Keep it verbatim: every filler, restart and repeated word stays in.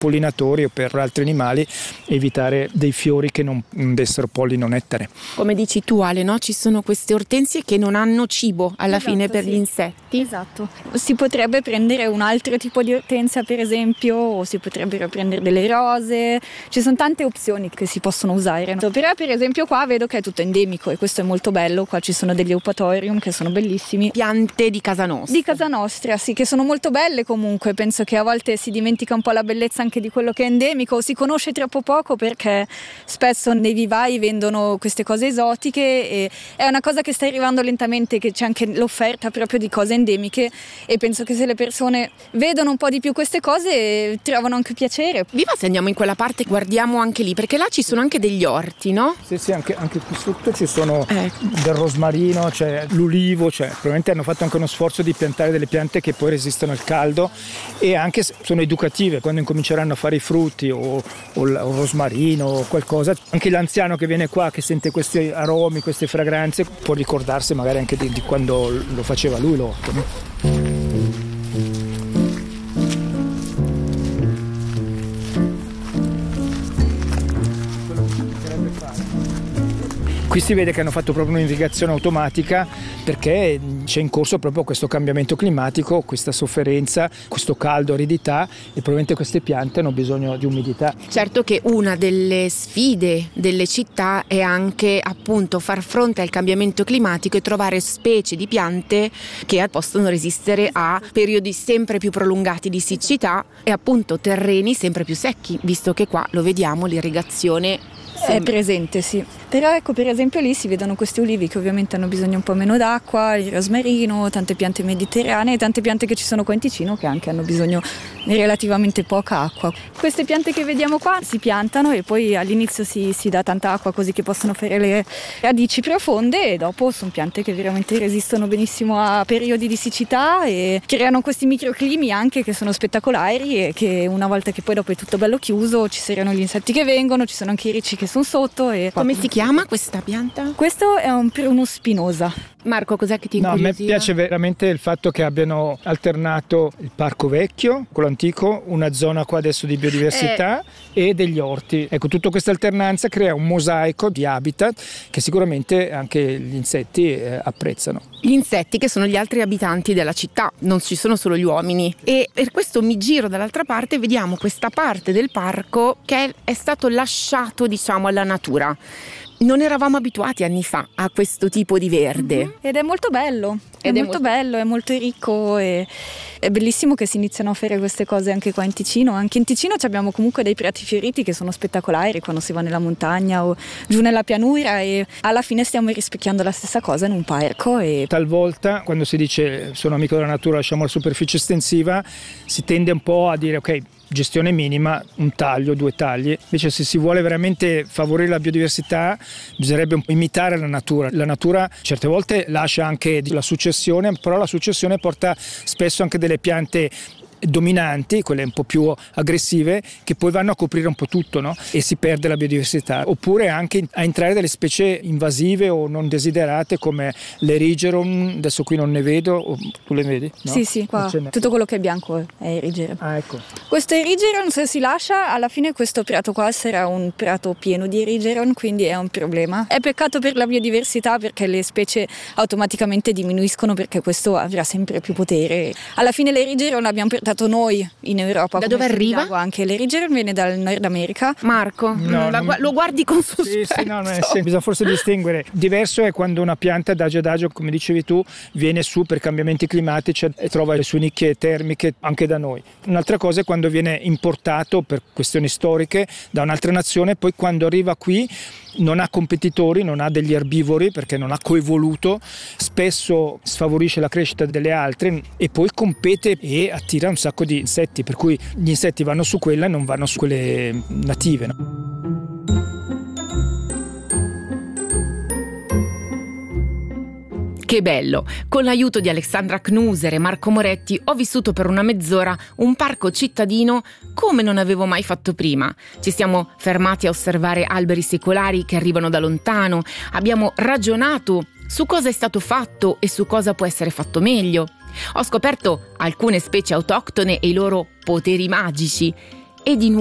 pollinatori o per altri animali, evitare dei fiori che non dessero pollino o nettare. Come dici tu, Ale, no? Ci sono queste ortensie che non hanno cibo alla Esatto, fine per sì. gli insetti. Esatto. Si potrebbe prendere un altro tipo di ortensia, per esempio, o si potrebbero prendere delle rose. Ci sono tante opzioni che si possono usare, no? Però per esempio qua vedo che è tutto endemico e questo è molto bello. Qua ci sono degli eupatorium che sono bellissimi. Piante di casa nostra. Di casa nostra, sì, che sono molto belle comunque. Penso che a volte si dimentica un po' la bellezza anche di quello che è endemico, o si conosce troppo poco perché spesso nei vivai vendono queste cose esotiche e è una cosa che sta arrivando lentamente, che c'è anche l'offerta proprio di cose endemiche e penso che se le persone vedono un po' di più queste cose trovano anche piacere. Vi va se andiamo in quella parte, guardiamo anche lì, perché là ci sono anche degli orti, no? Sì, sì, anche, anche qui sotto ci sono Eh. del rosmarino, c'è l'ulivo, cioè probabilmente hanno fatto anche uno sforzo di piantare delle piante che poi resistono al caldo e anche sono educative, quando incominceranno a fare i frutti o, o il rosmarino o qualcosa, anche l'anziano che viene qua che sente questi aromi, queste fragranze, può ricordarsi magari anche di, di quando lo faceva lui l'orto, no? Qui si vede che hanno fatto proprio un'irrigazione automatica perché c'è in corso proprio questo cambiamento climatico, questa sofferenza, questo caldo, aridità e probabilmente queste piante hanno bisogno di umidità. Certo che una delle sfide delle città è anche appunto far fronte al cambiamento climatico e trovare specie di piante che possono resistere a periodi sempre più prolungati di siccità e appunto terreni sempre più secchi, visto che qua lo vediamo, l'irrigazione è presente, sì. Però ecco, per esempio lì si vedono questi ulivi che ovviamente hanno bisogno un po' meno d'acqua, il rosmarino, tante piante mediterranee, tante piante che ci sono qua in Ticino che anche hanno bisogno di relativamente poca acqua. Queste piante che vediamo qua si piantano e poi all'inizio si, si dà tanta acqua così che possono fare le radici profonde e dopo sono piante che veramente resistono benissimo a periodi di siccità e creano questi microclimi anche che sono spettacolari e che una volta che poi dopo è tutto bello chiuso ci saranno gli insetti che vengono, ci sono anche i ricci che sono sotto. E come si chiama questa pianta? Questo è un prunus spinosa. Marco, cos'è che ti No, a me incuriosiva? piace veramente il fatto che abbiano alternato il parco vecchio, quello antico, una zona qua adesso di biodiversità eh. e degli orti. Ecco, tutta questa alternanza crea un mosaico di habitat che sicuramente anche gli insetti eh, apprezzano. Gli insetti che sono gli altri abitanti della città, non ci sono solo gli uomini. E per questo mi giro dall'altra parte e vediamo questa parte del parco che è, è stato lasciato, diciamo, alla natura. Non eravamo abituati anni fa a questo tipo di verde. Mm-hmm. Ed è molto bello, è, Ed è molto molto bello, è molto ricco e è bellissimo che si iniziano a fare queste cose anche qua in Ticino. Anche in Ticino abbiamo comunque dei prati fioriti che sono spettacolari quando si va nella montagna o giù nella pianura e alla fine stiamo rispecchiando la stessa cosa in un parco. E talvolta quando si dice sono amico della natura, lasciamo la superficie estensiva, si tende un po' a dire ok, gestione minima, un taglio, due tagli. Invece se si vuole veramente favorire la biodiversità bisognerebbe un po' imitare la natura. La natura certe volte lascia anche la successione, però la successione porta spesso anche delle piante dominanti, quelle un po' più aggressive, che poi vanno a coprire un po' tutto, no? E si perde la biodiversità. Oppure anche a entrare delle specie invasive o non desiderate come l'erigeron, adesso qui non ne vedo, tu le vedi? No? Sì, sì, qua tutto quello che è bianco è erigeron. Ah, ecco. Questo erigeron, se si lascia, alla fine questo prato qua sarà un prato pieno di erigeron, quindi è un problema. È peccato per la biodiversità perché le specie automaticamente diminuiscono perché questo avrà sempre più potere. Alla fine l'erigeron l'abbiamo portato noi in Europa. Da dove arriva? Anche l'erigeron viene dal Nord America. Marco, no, la, non... lo guardi con sospetto. Sì, sì, no, no, sì, bisogna forse distinguere. Diverso è quando una pianta adagio adagio, come dicevi tu, viene su per cambiamenti climatici e trova le sue nicchie termiche anche da noi. Un'altra cosa è quando viene importato per questioni storiche da un'altra nazione, poi quando arriva qui non ha competitori, non ha degli erbivori perché non ha coevoluto, spesso sfavorisce la crescita delle altre e poi compete e attira un sacco di insetti, per cui gli insetti vanno su quella e non vanno su quelle native, no? Che bello! Con l'aiuto di Alexandra Knuser e Marco Moretti ho vissuto per una mezz'ora un parco cittadino come non avevo mai fatto prima. Ci siamo fermati a osservare alberi secolari che arrivano da lontano, abbiamo ragionato su cosa è stato fatto e su cosa può essere fatto meglio. Ho scoperto alcune specie autoctone e i loro poteri magici e di